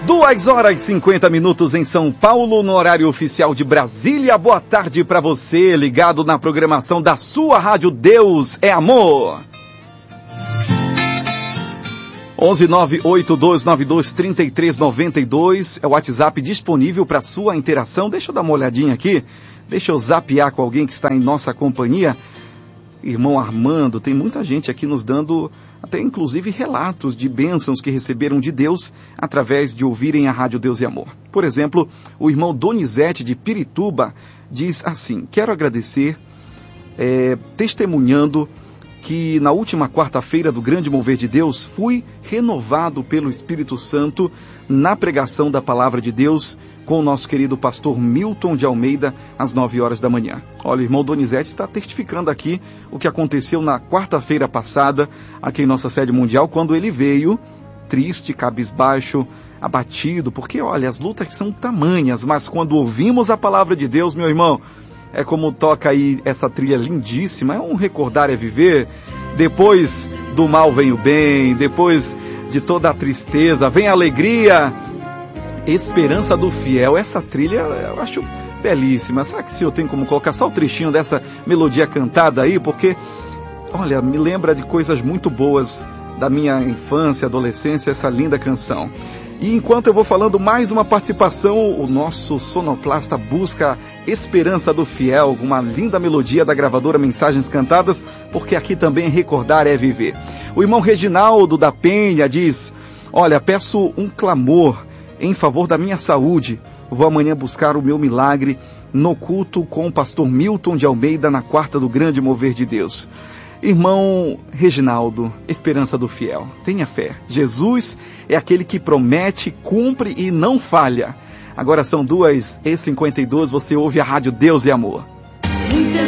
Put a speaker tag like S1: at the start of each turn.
S1: 2h50 em São Paulo, no horário oficial de Brasília. Boa tarde para você, ligado na programação da sua rádio Deus é Amor. 11982923392 é o WhatsApp disponível para sua interação. Deixa eu dar uma olhadinha aqui, deixa eu zapear com alguém que está em nossa companhia. Irmão Armando, tem muita gente aqui nos dando até inclusive relatos de bênçãos que receberam de Deus através de ouvirem a Rádio Deus e Amor. Por exemplo, o irmão Donizete de Pirituba diz assim: quero agradecer testemunhando que na última quarta-feira do Grande Mover de Deus fui renovado pelo Espírito Santo na pregação da Palavra de Deus com o nosso querido pastor Milton de Almeida às 9 horas da manhã. Olha, o irmão Donizete está testificando aqui o que aconteceu na quarta-feira passada aqui em nossa sede mundial, quando ele veio triste, cabisbaixo, abatido, porque olha, as lutas são tamanhas, mas quando ouvimos a Palavra de Deus, meu irmão, é como toca aí essa trilha lindíssima, é um recordar é viver. Depois do mal vem o bem, depois de toda a tristeza vem a alegria. Esperança do Fiel, essa trilha eu acho belíssima. Será que se eu tenho como colocar só o trechinho dessa melodia cantada aí? Porque, olha, me lembra de coisas muito boas da minha infância, adolescência, essa linda canção. E enquanto eu vou falando, mais uma participação, o nosso sonoplasta busca Esperança do Fiel, uma linda melodia da gravadora Mensagens Cantadas, porque aqui também recordar é viver. O irmão Reginaldo da Penha diz: olha, peço um clamor em favor da minha saúde. Vou amanhã buscar o meu milagre no culto com o pastor Milton de Almeida na quarta do Grande Mover de Deus. Irmão Reginaldo, Esperança do Fiel, tenha fé. Jesus é aquele que promete, cumpre e não falha. Agora são 2h52, você ouve a Rádio Deus e Amor.